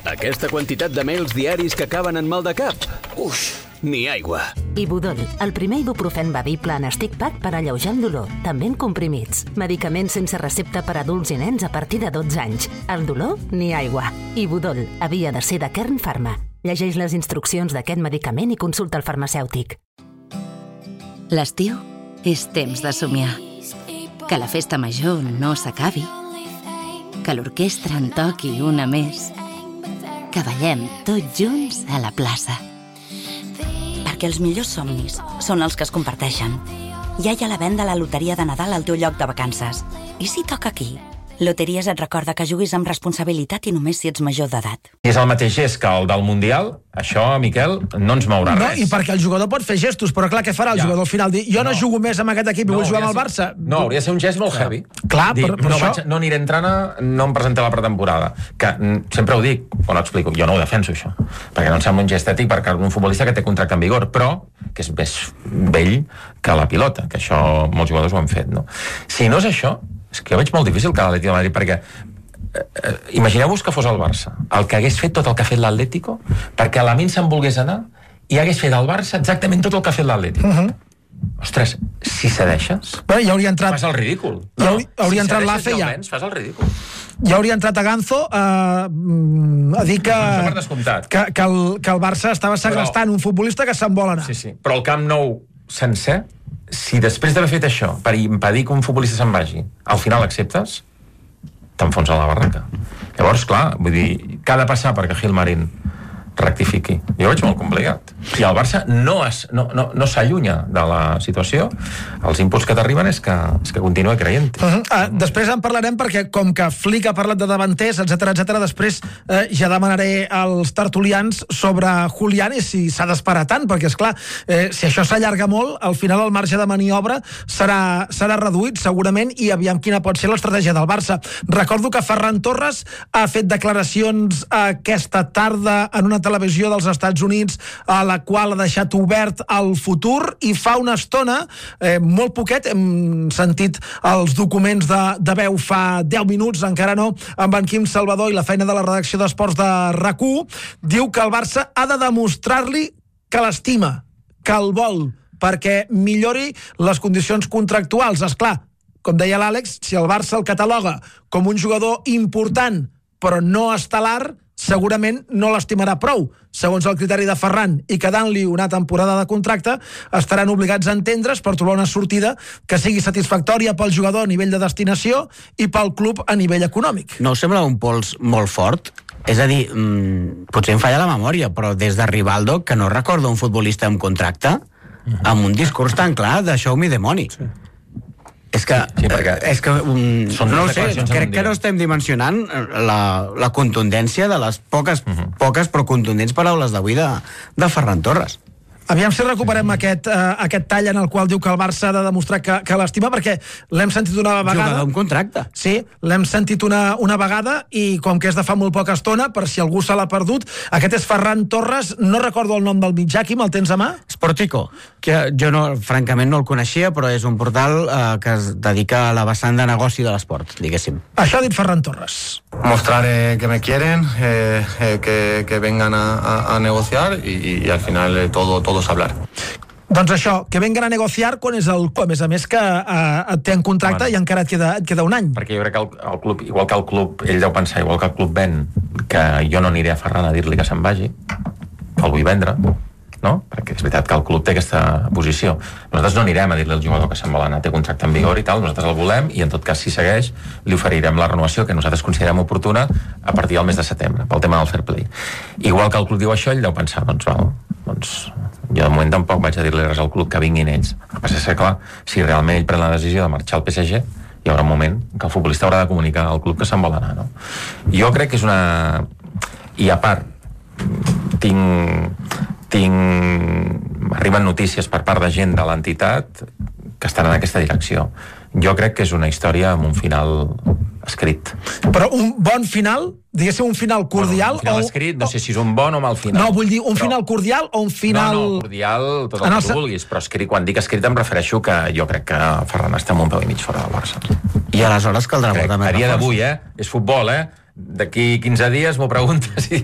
Aquesta quantitat de mails diaris que acaben en mal de cap? Ux, ni aigua. Ibudol, el primer ibuprofen bevible en stick pack per alleujar el dolor, també en comprimits. Medicaments sense recepta per a adults i nens a partir de 12 anys. El dolor, ni aigua. Ibudol, havia de ser de Kern Pharma. Llegeix les instruccions d'aquest medicament i consulta el farmacèutic. L'estiu és temps de somiar. Que la festa major no s'acabi. Que l'orquestra en toqui una més. Que ballem tots junts a la plaça. Perquè els millors somnis són els que es comparteixen. Ja hi ha la venda a la loteria de Nadal al teu lloc de vacances. I si toca aquí? Loteries et recorda que juguis amb responsabilitat i només si ets major d'edat. Si és el mateix gest que el del Mundial, això, Miquel, no ens mourà res. I perquè el jugador pot fer gestos, però clar, què farà el jugador al final? Dir, jo no jugo més amb aquest equip i vull jugar amb el Barça. No, hauria de ser un gest molt heavy. Clar, per això... No aniré entrant, no em presenté a la pretemporada. Que sempre ho dic, quan ho explico, jo no ho defenso, això. Perquè no em sembla un gest ètic per un futbolista que té contracte en vigor, però que és més vell que la pilota, que això molts jugadors ho han fet, no? Si no és això, és que jo veig molt difícil que l'Atlètico de Madrid, perquè imagineu-vos que fos el Barça el que hagués fet tot el que ha fet l'Atlético perquè Lamine se'n volgués anar i hagués fet al Barça exactament tot el que ha fet l'Atlético. Ostres, si cedeixes ja hauria entrat... fas el ridícul. Hauria entrat l'AFE ja. Fas el ridícul. Ja hauria entrat a Ganzo a dir que el Barça estava segrestant un futbolista que se'n vol anar. Sí, però el Camp Nou sencer, si després d'haver fet això per impedir que un futbolista se'n vagi, al final acceptes, t'enfonsa la barraca. Llavors, clar, vull dir, que ha de passar perquè Gilmarín rectifiqui. Jo ho veig molt complicat. I el Barça no s'allunya de la situació. Els inputs que t'arriben és que continua creient. Després en parlarem perquè, com que Flick ha parlat de davanters, etc, després ja demanaré als tertulians sobre Julián i si s'ha d'esperar tant, perquè, esclar, si això s'allarga molt, al final el marge de maniobra serà reduït, segurament, i aviam quina pot ser l'estratègia del Barça. Recordo que Ferran Torres ha fet declaracions aquesta tarda en una televisió dels Estats Units a la qual ha deixat obert el futur i fa una estona, molt poquet, hem sentit els documents de veu fa 10 minuts, encara no, amb en Quim Salvador i la feina de la redacció d'esports de RAC1, diu que el Barça ha de demostrar-li que l'estima, que el vol, perquè millori les condicions contractuals. Esclar, com deia l'Àlex, si el Barça el cataloga com un jugador important però no estel·lar, segurament no l'estimarà prou, segons el criteri de Ferran, i quedant-li una temporada de contracte estaran obligats a entendre's per trobar una sortida que sigui satisfactòria pel jugador a nivell de destinació i pel club a nivell econòmic. No us sembla un pols molt fort? És a dir, potser em falla la memòria, però des de Rivaldo, que no recorda un futbolista amb contracte, amb un discurs tan clar de show me the money. Sí. És que no ho sé, crec que no estem dimensionant la contundència de les poques però contundents paraules d'avui de Ferran Torres. Aviam si recuperem aquest tall en el qual diu que el Barça ha de demostrar que l'estima, perquè l'hem sentit una vegada. Jugador amb contracte. Sí, l'hem sentit una vegada i com que és de fa molt poca estona, per si algú se l'ha perdut, aquest és Ferran Torres, no recordo el nom del mitjà, Quim, el tens a mà? Sportico, que jo francament no el coneixia, però és un portal que es dedica a la vessant de negoci de l'esport, diguéssim. Això ha dit Ferran Torres. Mostrar que me quieren, que vengan a negociar y al final todo es hablar. Doncs això, que vengan a negociar quan és el club, a més que té en contracte i encara et queda un any. Perquè jo crec que el club, igual que el club, ell deu pensar, igual que el club ven, que jo no aniré a Ferran a dir-li que se'n vagi, que el vull vendre, no? Perquè és veritat que el club té aquesta posició. Nosaltres no anirem a dir-li al jugador que se'n vol anar, té contracte en vigor i tal, nosaltres el volem i en tot cas, si segueix, li oferirem la renovació que nosaltres considerem oportuna a partir del mes de setembre, pel tema del fair play. Igual que el club diu això, ell deu pensar, doncs jo de moment tampoc vaig a dir-li res al club, que vinguin ells. El que passa és que, clar, si realment ell pren la decisió de marxar al PSG, hi haurà un moment que el futbolista haurà de comunicar al club que se'n vol anar, no? Jo crec que és una... I a part, arriben notícies per part de gent de l'entitat que estan en aquesta direcció. Jo crec que és una història amb un final escrit. Però un bon final? Diguéssim un final cordial? Un final escrit, no sé si és un bon o mal final. No, vull dir, un final cordial o un final... No, cordial, tot el que tu vulguis, però escrit, quan dic escrit em refereixo que jo crec que Ferran està amb un peu i mig fora del Barça. I aleshores caldrà molt de més reforç. A dia d'avui, és futbol, d'aquí 15 dies m'ho preguntes i